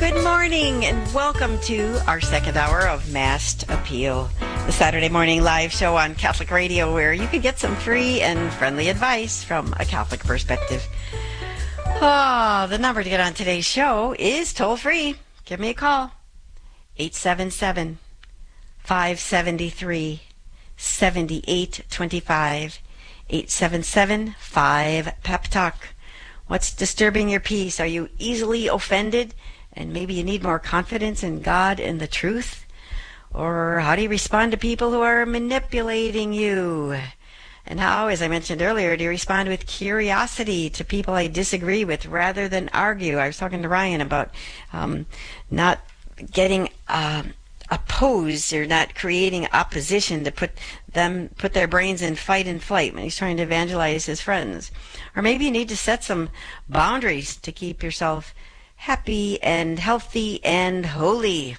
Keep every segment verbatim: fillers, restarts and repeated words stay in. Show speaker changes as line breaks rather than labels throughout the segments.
Good morning and welcome to our second hour of Masked Appeal, the Saturday morning live show on Catholic Radio where you can get some free and friendly advice from a Catholic perspective. Oh, the number to get on today's show is toll free. Give me a call. eight seven seven, five seven three, seven eight two five. eight seven seven, five, P E P Talk. What's disturbing your peace? Are you easily offended? And maybe you need more confidence in God and the truth? Or how do you respond to people who are manipulating you? And how, as I mentioned earlier, do you respond with curiosity to people I disagree with rather than argue? I was talking to Ryan about um, not getting uh, opposed or not creating opposition to put them put their brains in fight and flight when he's trying to evangelize his friends. Or maybe you need to set some boundaries to keep yourself happy and healthy and holy.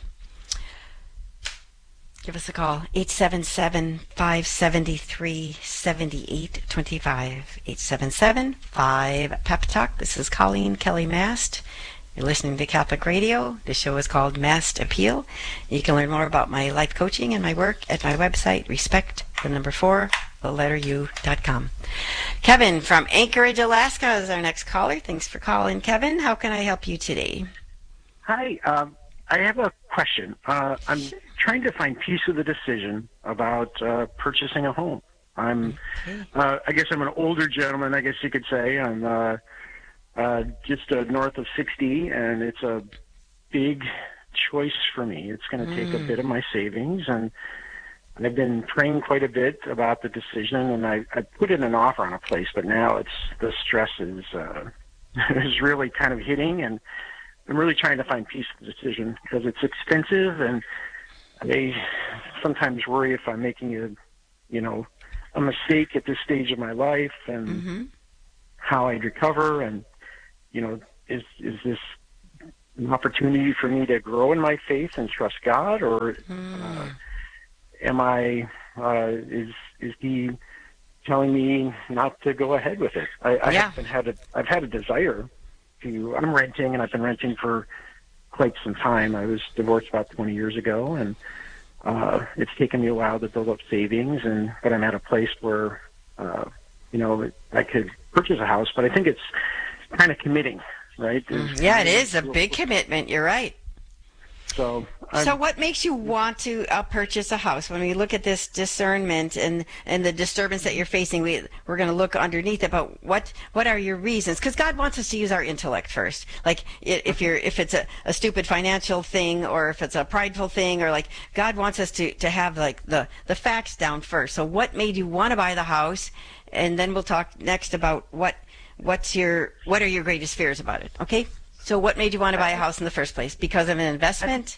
Give us a call, eight seven seven, five seven three, seven eight two five, eight seven seven, five, P E P Talk. This is Colleen Kelly Mast. You're listening to Catholic Radio. The show is called Masked Appeal. You can learn more about my life coaching and my work at my website, respect, the number four, the letter U, dot com. Kevin from Anchorage, Alaska is our next caller. Thanks for calling, Kevin. How can I help you today?
Hi, um, I have a question. Uh, I'm
Sure.
trying to find peace with the decision about uh, purchasing a home. I'm,
Okay.
uh, I guess I'm an older gentleman, I guess you could say. I'm uh, uh, just uh, north of sixty, and it's a big choice for me. It's going to take
Mm.
a bit of my savings, and I've been praying quite a bit about the decision, and I, I put in an offer on a place, but now it's the stress is uh, is really kind of hitting, and I'm really trying to find peace with the decision because it's expensive, and I sometimes worry if I'm making a, you know, a mistake at this stage of my life, and
Mm-hmm.
how I'd recover, and you know, is is this an opportunity for me to grow in my faith and trust God, or
Mm.
uh, am I uh, is is He telling me not to go ahead with it? I, I
Yeah.
haven't had a I've had a desire to. I'm renting, and I've been renting for quite some time. I was divorced about twenty years ago, and uh, it's taken me a while to build up savings, and but I'm at a place where uh, you know I could purchase a house, but I think it's kind of committing, right? It's-
Yeah, it is a big commitment. You're right.
So, I'm,
So what makes you want to uh, purchase a house? When we look at this discernment and, and the disturbance that you're facing, we, we're going to look underneath it, but what, what are your reasons? Because God wants us to use our intellect first. Like i- if you're, if it's a, a stupid financial thing, or if it's a prideful thing, or like God wants us to, to have like the, the facts down first. So what made you want to buy the house? And then we'll talk next about what, what's your, what are your greatest fears about it? Okay. So what made you want to buy a house in the first place? Because of an investment?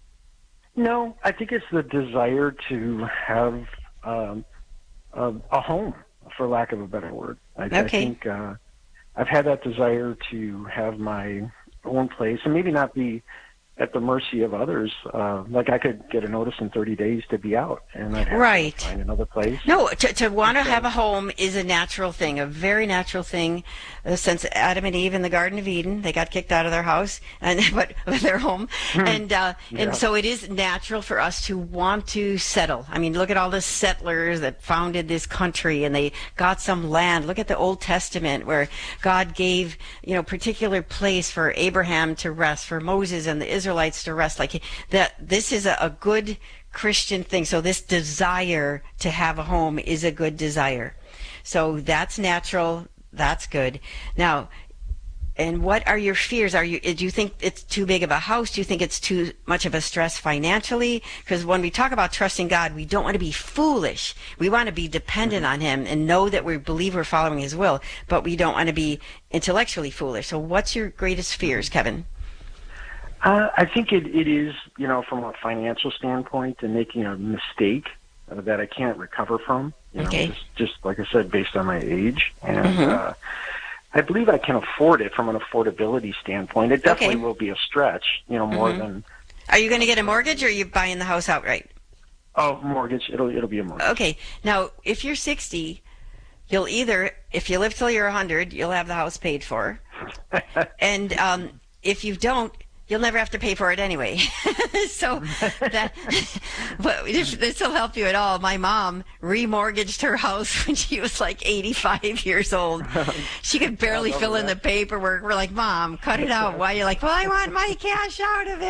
no, I think it's the desire to have um, a, a home, for lack of a better word. I, I
Okay.
think uh, I've had that desire to have my own place, and maybe not be at the mercy of others. Uh, like I could get a notice in thirty days to be out, and I'd have
Right.
to find another place.
No, to, to want to have a home is a natural thing, a very natural thing. Uh, since Adam and Eve in the Garden of Eden, they got kicked out of their house and but their home, and uh,
Yeah.
and so it is natural for us to want to settle. I mean, look at all the settlers that founded this country, and they got some land. Look at the Old Testament where God gave you know particular place for Abraham to rest, for Moses and the Israelites to rest. Like that, this is a, a good Christian thing. So this desire to have a home is a good desire. So that's natural. That's good. Now, and what are your fears? Are you, do you think it's too big of a house? Do you think it's too much of a stress financially? Because when we talk about trusting God, we don't want to be foolish. We want to be dependent on Him and know that we believe we're following His will, but we don't want to be intellectually foolish. So what's your greatest fears, Kevin?
Uh, I think it, it is, you know, from a financial standpoint, and making a mistake uh, that I can't recover from. You
Okay.
know, just, just like I said, based on my age, and
Mhm.
uh, I believe I can afford it from an affordability standpoint. It definitely
Okay.
will be a stretch, you know, more
Mhm.
than
Are you going to get a mortgage, or are you buying the house outright?
oh mortgage. It'll it'll be a mortgage.
Okay. Now, if you're sixty, you'll either, if you live till you're one hundred, you'll have the house paid for. And um, if you don't, you'll never have to pay for it anyway. So that, but if this will help you at all, my mom remortgaged her house when she was like eighty-five years old. She could barely fill in the paperwork. We're like, Mom, cut it out. Why? You're like, well, I want my cash out of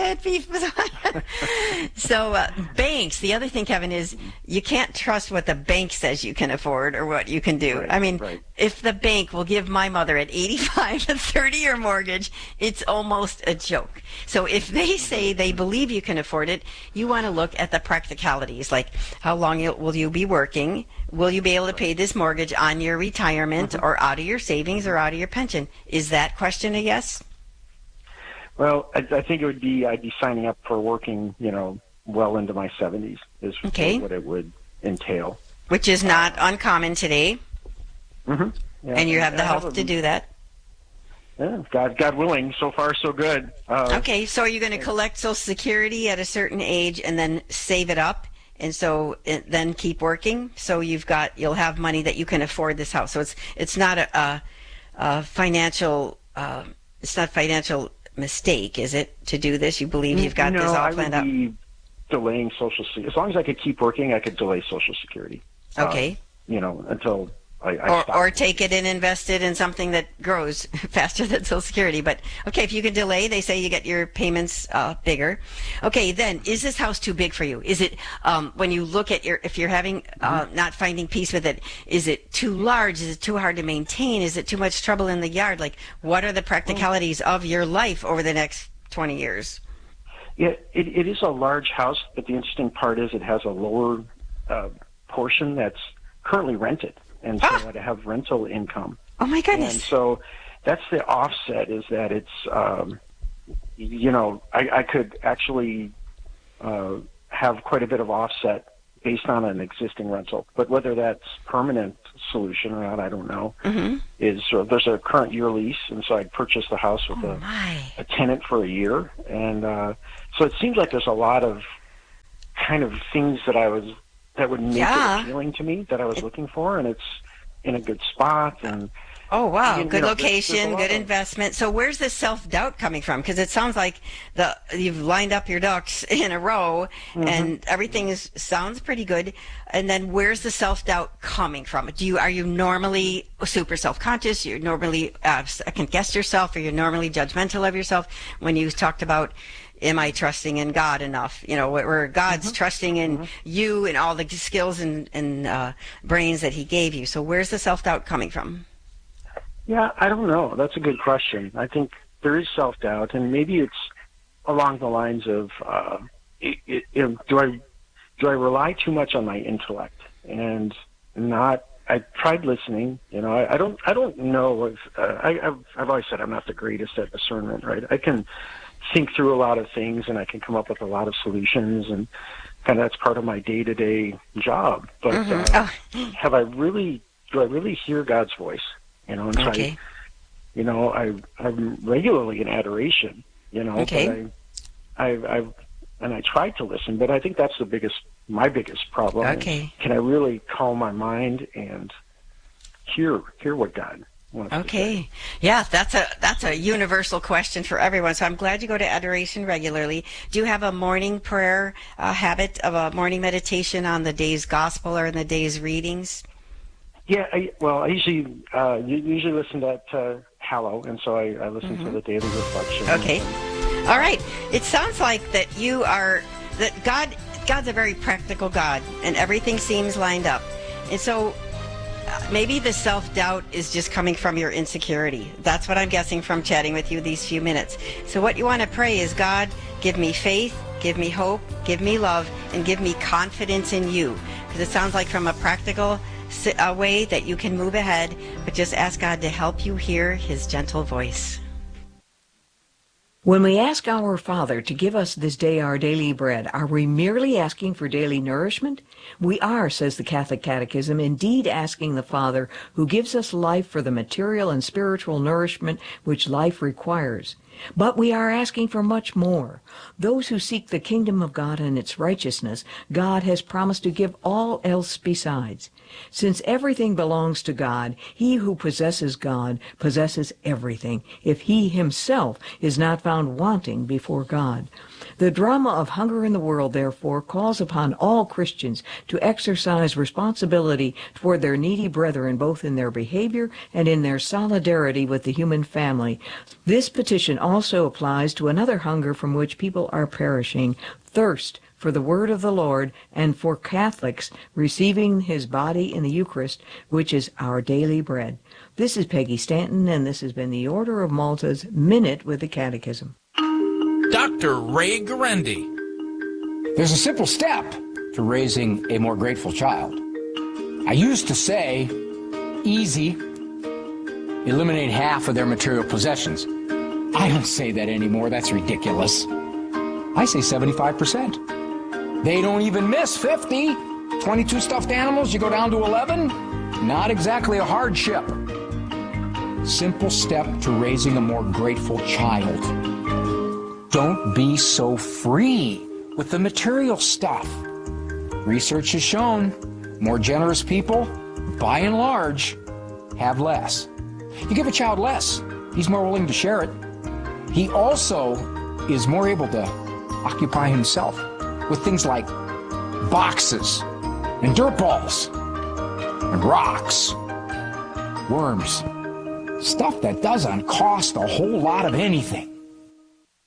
it. So uh, banks, the other thing, Kevin, is you can't trust what the bank says you can afford or what you can do.
Right,
I mean,
right.
if the bank will give my mother at eighty-five a thirty-year mortgage, it's almost a joke. So if they say they believe you can afford it, you want to look at the practicalities, like how long will you be working? Will you be able to pay this mortgage on your retirement
Mm-hmm.
or out of your savings or out of your pension? Is that question a yes?
Well, I, I think it would be, I'd be signing up for working, you know, well into my seventies is
Okay.
what it would entail.
Which is not uncommon today,
Mm-hmm. Yeah.
and you have the
I
health
a-
to do that.
Yeah, God, God willing, so far so good. Uh,
Okay, so are you going to collect Social Security at a certain age and then save it up, and so it, then keep working? So you've got you'll have money that you can afford this house. So it's it's not a, a, a financial uh, it's not financial mistake, is it, to do this? You believe you've got
no,
this all
I
planned
would
out?
be delaying Social Security. As long as I could keep working, I could delay Social Security.
Okay.
Uh, you know, until I, I
Or,
stop.
or take it and invest it in something that grows faster than Social Security. But okay, if you can delay, they say you get your payments uh, bigger. Okay, then is this house too big for you? Is it um, when you look at your if you're having uh, not finding peace with it? Is it too large? Is it too hard to maintain? Is it too much trouble in the yard? Like, what are the practicalities of your life over the next twenty years?
Yeah, it, it is a large house, but the interesting part is it has a lower uh, portion that's currently rented. And so
Ah!
I have rental income.
Oh my goodness!
And so that's the offset, is that it's, um, you know, I, I could actually uh, have quite a bit of offset based on an existing rental. But whether that's permanent solution or not, I don't know.
Mm-hmm.
Is uh, there's a current year lease, and so I'd purchase the house with
Oh
a,
my!
a tenant for a year. And uh, so it seems like there's a lot of kind of things that I was that would make
Yeah.
it appealing to me that I was looking for, and it's in a good spot. And
Oh, wow.
You
Good
know, there's-
location,
there's a lot
good
of-
investment. So where's the self-doubt coming from? Because it sounds like the you've lined up your ducks in a row and everything is sounds pretty good. And then where's the self-doubt coming from? Do you Are you normally super self-conscious? You're normally uh, second-guess yourself? Or you're normally judgmental of yourself? When you talked about, am I trusting in God enough? You know, where where God's trusting in you and all the skills and, and uh, brains that he gave you. So where's the self-doubt coming from?
Yeah, I don't know. That's a good question. I think there is self-doubt, and maybe it's along the lines of, uh, it, it, it, do I do I rely too much on my intellect and not? I tried listening. You know, I, I don't I don't know if uh, I, I've I've always said I'm not the greatest at discernment. Right? I can think through a lot of things, and I can come up with a lot of solutions, and kind of that's part of my day-to-day job. But
Mhm.
uh,
Oh.
have I really? Do I really hear God's voice? You know, and so
Okay.
I, you know, I I'm regularly in adoration. You know,
Okay.
but I, I I've and I tried to listen, but I think that's the biggest my biggest problem. is,
Okay.
can I really calm my mind and hear hear what God wants to say?
Okay. Yeah, that's a that's a universal question for everyone. So I'm glad you go to adoration regularly. Do you have a morning prayer uh, habit of a morning meditation on the day's gospel or in the day's readings?
Yeah, I, well, I usually uh, u- usually listen to uh, Hallow, and so I, I listen to the daily reflection.
Okay. All right. It sounds like that you are that God God's a very practical God, and everything seems lined up. And so uh, maybe the self-doubt is just coming from your insecurity. That's what I'm guessing from chatting with you these few minutes. So what you want to pray is, God, give me faith, give me hope, give me love, and give me confidence in you. Because it sounds like from a practical s- a way that you can move ahead, but just ask God to help you hear his gentle voice.
When we ask our Father to give us this day our daily bread, are we merely asking for daily nourishment? We are, says the Catholic Catechism, indeed asking the Father who gives us life for the material and spiritual nourishment which life requires. But we are asking for much more. Those who seek the kingdom of God and its righteousness, God has promised to give all else besides. Since everything belongs to God, he who possesses God possesses everything, if he himself is not found wanting before God. The drama of hunger in the world, therefore, calls upon all Christians to exercise responsibility toward their needy brethren, both in their behavior and in their solidarity with the human family. This petition also applies to another hunger from which people are perishing, thirst for the word of the Lord, and for Catholics receiving his body in the Eucharist, which is our daily bread. This is Peggy Stanton, and this has been the Order of Malta's Minute with the Catechism.
Doctor Ray Guarendi.
There's a simple step to raising a more grateful child. I used to say, easy, eliminate half of their material possessions. I don't say that anymore. That's ridiculous. I say seventy-five percent. They don't even miss fifty. twenty-two stuffed animals, you go down to eleven. Not exactly a hardship. Simple step to raising a more grateful child. Don't be so free with the material stuff. Research has shown more generous people, by and large, have less. You give a child less, he's more willing to share it. He also is more able to occupy himself with things like boxes and dirt balls and rocks, worms, stuff that doesn't cost a whole lot of anything.